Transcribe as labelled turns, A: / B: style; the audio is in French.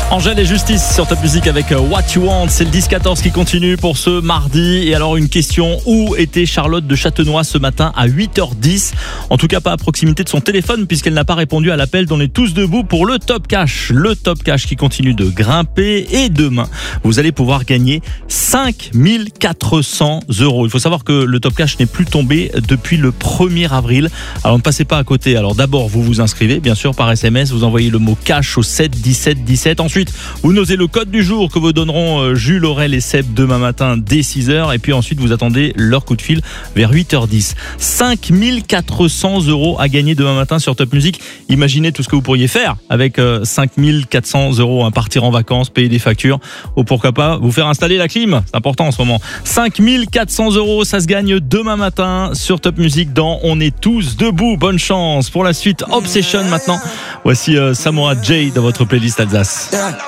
A: Angèle et Justice sur Top Music avec What You Want. C'est le 10-14 qui continue pour ce mardi. Et alors une question, où était Charlotte de Châtenois ce matin à 8h10? En tout cas pas à proximité de son téléphone puisqu'elle n'a pas répondu à l'appel d'On est tous debout pour le Top Cash. Le Top Cash qui continue de grimper et demain vous allez pouvoir gagner 5 400 €. Il faut savoir que le Top Cash n'est plus tombé depuis le 1er avril. Alors ne passez pas à côté. Alors d'abord vous vous inscrivez bien sûr par SMS, vous envoyez le mot cash au 7 17 17. Ensuite vous nosez le code du jour que vous donneront Jules, Aurel et Seb demain matin dès 6h. Et puis ensuite vous attendez leur coup de fil vers 8h10. 5 400 € à gagner demain matin sur Top Music. Imaginez tout ce que vous pourriez faire avec 5 400 €. Partir en vacances, payer des factures ou pourquoi pas vous faire installer la clim. C'est important en ce moment. 5 400 €, ça se gagne demain matin sur Top Music dans On est tous debout. Bonne chance pour la suite. Obsession maintenant. Voici Samoa J dans votre playlist Alsace.